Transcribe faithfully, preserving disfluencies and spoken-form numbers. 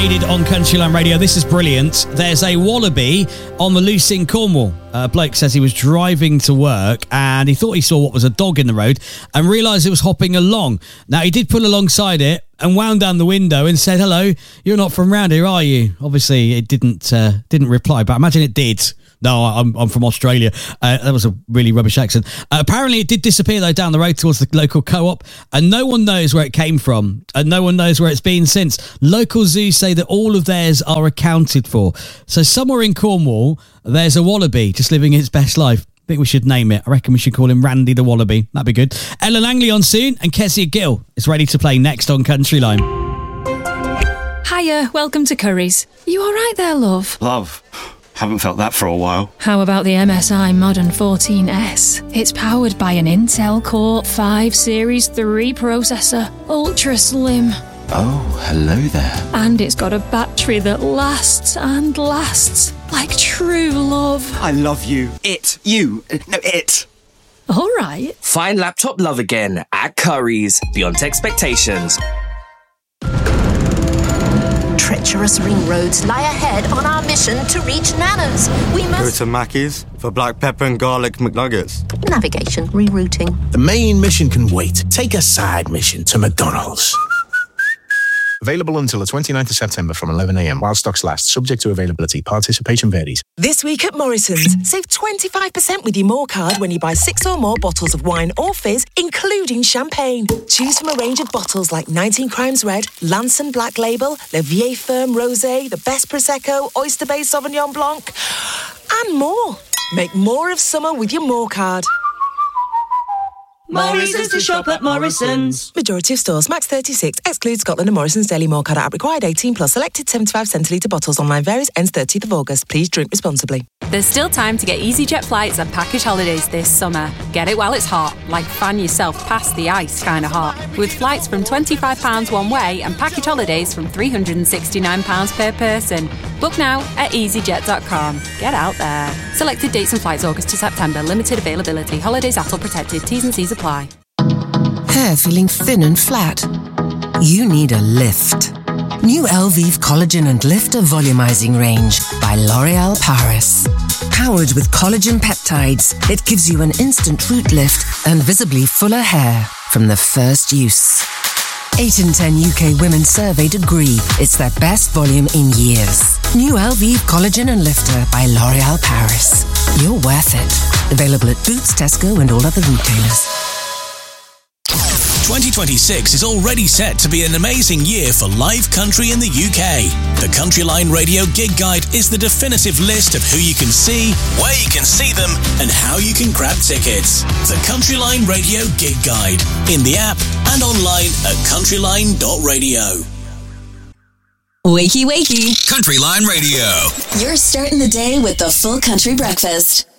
On Countryline Radio, this is brilliant. There's a wallaby on the loose in Cornwall. A bloke says he was driving to work and he thought he saw what was a dog in the road and realised it was hopping along. Now, he did pull alongside it and wound down the window and said, "Hello, you're not from round here, are you?" Obviously, it didn't uh, didn't reply, but I imagine it did. No, I'm I'm from Australia. Uh, that was a really rubbish accent. Uh, apparently, it did disappear, though, down the road towards the local co-op, and no one knows where it came from, and no one knows where it's been since. Local zoos say that all of theirs are accounted for. So somewhere in Cornwall, there's a wallaby just living its best life. I think we should name it. I reckon we should call him Randy the Wallaby. That'd be good. Ella Langley on soon, and Kezia Gill is ready to play next on Countryline. Hiya, welcome to Curry's. You all right there, love? Love. Haven't felt that for a while. How about the M S I Modern fourteen S? It's powered by an Intel Core five Series three processor, ultra slim. Oh, hello there. And it's got a battery that lasts and lasts like true love. I love you. It. You. No, it. All right. Find laptop love again at Curry's. Beyond expectations. Treacherous ring roads lie ahead on our mission to reach Nana's. We Go must... to Mackey's for black pepper and garlic McNuggets. Navigation, rerouting. The main mission can wait. Take a side mission to McDonald's. Available until the twenty-ninth of September from eleven a.m. while stocks last. Subject to availability. Participation varies. This week at Morrison's, save twenty-five percent with your More card when you buy six or more bottles of wine or fizz, including champagne. Choose from a range of bottles like nineteen Crimes Red, Lanson Black Label, Le Vieille Ferme Rosé, the Best Prosecco, Oyster Bay Sauvignon Blanc, and more. Make more of summer with your More card. Morrison's to shop at Morrison's. Majority of stores, max thirty-six, excludes Scotland and Morrison's Daily More card app required eighteen plus, selected seventy-five centilitre bottles, online varies, ends thirtieth of August. Please drink responsibly. There's still time to get EasyJet flights and package holidays this summer. Get it while it's hot, like fan yourself past the ice kind of hot. With flights from twenty-five pounds one way and package holidays from three hundred sixty-nine pounds per person. Book now at easyjet dot com. Get out there. Selected dates and flights August to September. Limited availability. Holidays A T L protected. T's and C's apply. Hair feeling thin and flat? You need a lift. New Elvive Collagen and Lifter Volumizing Range by L'Oréal Paris. Powered with collagen peptides, it gives you an instant root lift and visibly fuller hair from the first use. eight in ten U K women surveyed agree it's their best volume in years. New Elvive Collagen and Lifter by L'Oréal Paris. You're worth it. Available at Boots, Tesco and all other retailers. twenty twenty-six is already set to be an amazing year for live country in the U K. The Countryline Radio Gig Guide is the definitive list of who you can see, where you can see them, and how you can grab tickets. The Countryline Radio Gig Guide, in the app and online at countryline dot radio. Wakey, wakey. Countryline Radio. You're starting the day with the full country breakfast.